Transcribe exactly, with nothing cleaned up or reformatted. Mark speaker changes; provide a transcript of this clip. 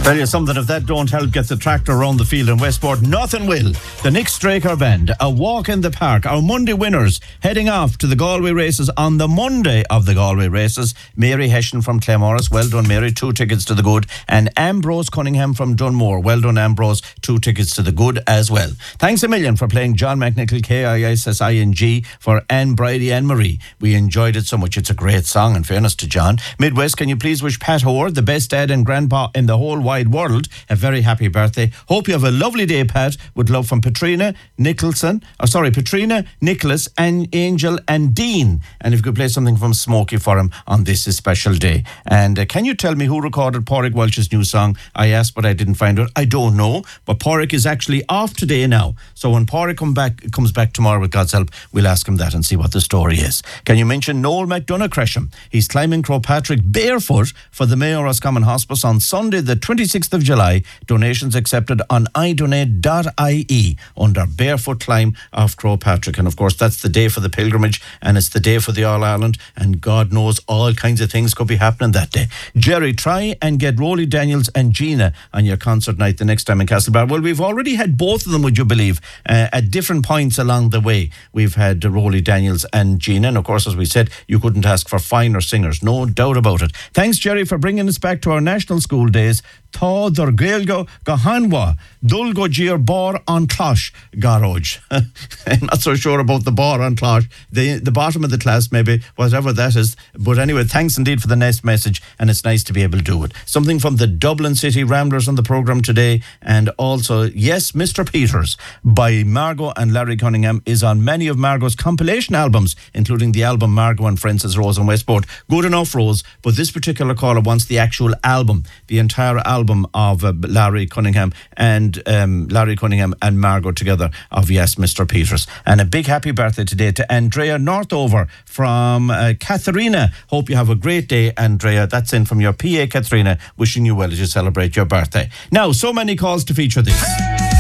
Speaker 1: Tell you something, if that don't help get the tractor around the field in Westport, nothing will. The Nick Straker Band, a walk in the park, our Monday winners heading off to the Galway races on the Monday of the Galway races. Mary Hession from Claremorris, well done Mary, two tickets to the good. And Ambrose Cunningham from Dunmore, well done Ambrose, two tickets to the good as well. Thanks a million for playing John McNichol, K I S S I N G, for Anne, Bridie and Marie. We enjoyed it so much. It's a great song, in fairness to John. Midwest, can you please wish Pat Hoare, the best dad and grandpa in the whole wide world, a very happy birthday. Hope you have a lovely day, Pat, with love from Patrina Nicholson, oh sorry, Patrina, Nicholas and Angel and Dean. And if you could play something from Smokey for him on this special day. And uh, can you tell me who recorded Pádraig Walsh's new song? I asked, but I didn't find out. I don't know, but Pádraig is actually off today now. So when Pádraig come back, comes back tomorrow with God's help, we'll ask him that and see what the story is. Can you mention Noel McDonough Gresham? He's climbing Crowpatrick barefoot for the Mayo Roscommon Hospice on Sunday the twenty-sixth of July. Donations accepted on i donate dot I E under Barefoot Climb of Crowpatrick. And of course, that's the day for the pilgrimage, and it's the day for the All Ireland, and God knows all kinds of things could be happening that day. Jerry, try and get Rolly Daniels and Gina on your concert night the next time in Castlebar. Well, we've already had both of them, would you believe, uh, at different points along the way. We've had uh, Rolly Daniels and Gina, and of course, as we said, you couldn't ask for finer singers, no doubt about it. Thanks, Jerry, for bringing us back to our national school days. Tá dar Gaelgo go hanwa, dul go gir bar on closh garage. I'm not so sure about the bar on closh. The the bottom of the class, maybe, whatever that is. But anyway, thanks indeed for the nice message, and it's nice to be able to do it. Something from the Dublin City Ramblers on the programme today, and also, Yes, Mister Peters by Margot and Larry Cunningham is on many of Margot's compilation albums, including the album Margot and Friends as Rose in Westport. Good enough, Rose, but this particular caller wants the actual album, the entire album. album of uh, Larry Cunningham and um, Larry Cunningham and Margot together of Yes, Mister Peters. And a big happy birthday today to Andrea Northover from uh, Katharina. Hope you have a great day, Andrea. That's in from your P A, Katharina, wishing you well as you celebrate your birthday. Now, so many calls to feature this.